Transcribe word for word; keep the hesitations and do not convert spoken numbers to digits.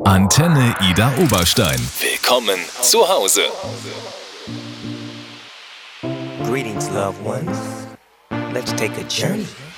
Antenne Ida Oberstein. Willkommen zu Hause. Greetings, loved ones. Let's take a journey